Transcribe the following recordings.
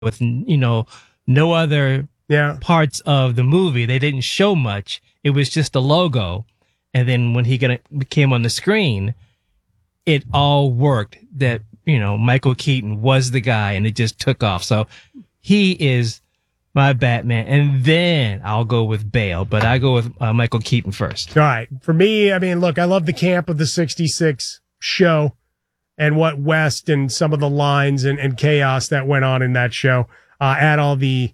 with, no other Yeah. parts of the movie. They didn't show much. It was just the logo. And then when he came on the screen, it all worked that, Michael Keaton was the guy, and it just took off. So he is my Batman. And then I'll go with Bale, but I go with Michael Keaton first. All right. For me, I mean, look, I love the camp of the 66 show and what West and some of the lines and chaos that went on in that show. Add all the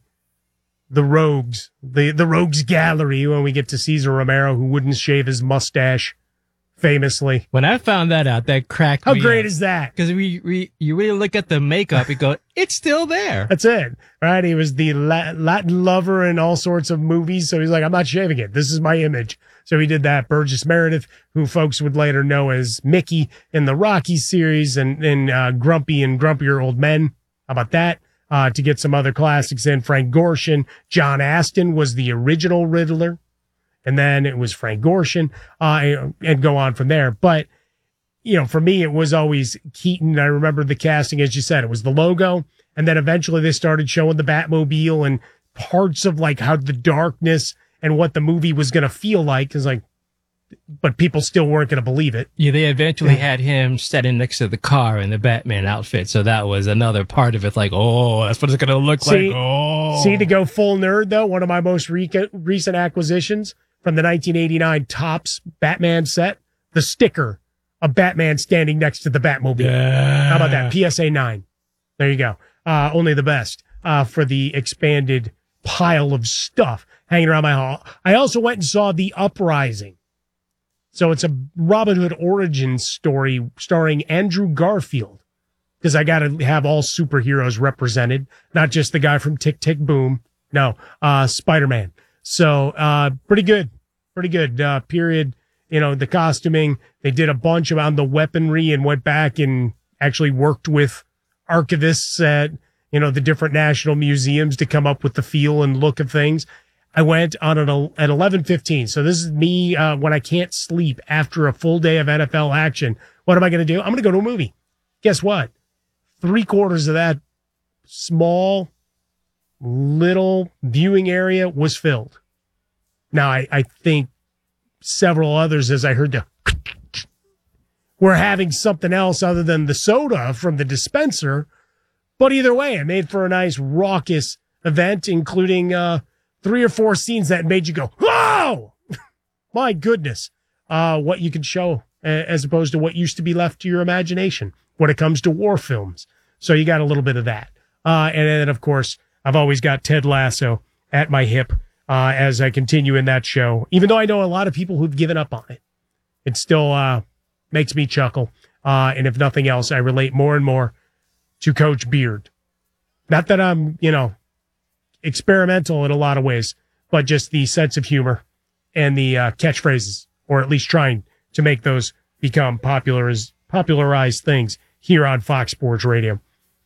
rogues, the rogues gallery when we get to Cesar Romero, who wouldn't shave his mustache famously. When I found that out, that cracked me. How great is that? Because you really look at the makeup and go, it's still there. That's it, right? He was the Latin lover in all sorts of movies, so he's like, I'm not shaving it. This is my image. So he did that. Burgess Meredith, who folks would later know as Mickey in the Rocky series and Grumpy and Grumpier Old Men. How about that? To get some other classics in. Frank Gorshin. John Astin was the original Riddler. And then it was Frank Gorshin, and go on from there. But, for me, it was always Keaton. I remember the casting, as you said, it was the logo. And then eventually they started showing the Batmobile and parts of like how the darkness and what the movie was going to feel like. But people still weren't going to believe it. Yeah, they eventually had him sitting next to the car in the Batman outfit. So that was another part of it. Like, oh, that's what it's going to look like. Oh. See, to go full nerd, though, one of my most recent acquisitions from the 1989 Topps Batman set, the sticker of Batman standing next to the Batmobile. Yeah. How about that? PSA 9. There you go. Only the best for the expanded pile of stuff hanging around my hall. I also went and saw The Uprising. So it's a Robin Hood origin story starring Andrew Garfield, because I got to have all superheroes represented, not just the guy from Tick, Tick, Boom. No, Spider-Man. So pretty good. Period. The costuming. They did a bunch around the weaponry and went back and actually worked with archivists at, the different national museums to come up with the feel and look of things. I went on at 11:15. So this is me when I can't sleep after a full day of NFL action. What am I going to do? I'm going to go to a movie. Guess what? 3/4 of that small little viewing area was filled. Now, I think several others, as I heard were having something else other than the soda from the dispenser. But either way, it made for a nice raucous event, including 3 or 4 scenes that made you go, whoa! My goodness. What you can show as opposed to what used to be left to your imagination when it comes to war films. So you got a little bit of that. And then, of course, I've always got Ted Lasso at my hip as I continue in that show. Even though I know a lot of people who've given up on it, it still makes me chuckle. And if nothing else, I relate more and more to Coach Beard. Not that I'm, experimental in a lot of ways, but just the sense of humor and the catchphrases, or at least trying to make those become popularized things here on Fox Sports Radio.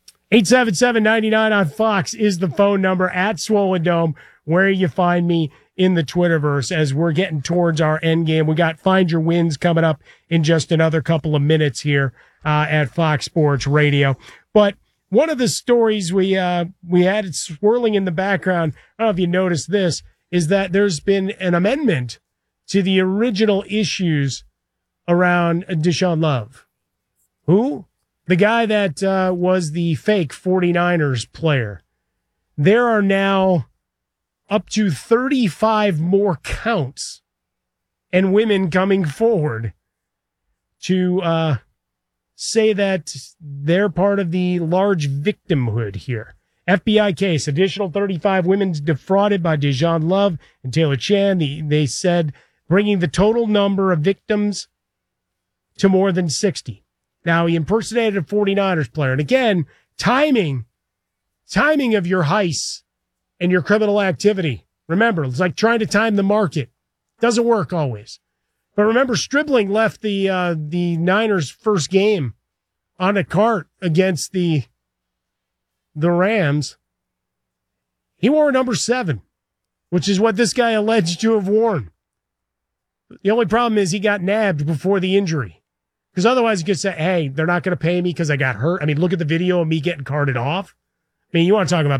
877-99 on Fox is the phone number. At Swollen Dome, where you find me in the Twitterverse as we're getting towards our end game. We got Find Your Wins coming up in just another couple of minutes here at Fox Sports Radio. But one of the stories we had it swirling in the background, I don't know if you noticed this, is that there's been an amendment to the original issues around Deshaun Love. Who? The guy that was the fake 49ers player. There are now up to 35 more counts and women coming forward to say that they're part of the large victimhood here. FBI case, additional 35 women defrauded by Deshaun Love and Taylor Chan. They said bringing the total number of victims to more than 60. Now, he impersonated a 49ers player. And again, timing of your heists and your criminal activity. Remember, it's like trying to time the market. Doesn't work always. But remember, Stribling left the Niners' first game on a cart against the Rams. He wore number 7, which is what this guy alleged to have worn. The only problem is he got nabbed before the injury. Because otherwise you could say, hey, they're not going to pay me because I got hurt. I mean, look at the video of me getting carted off. mean, you want to talk about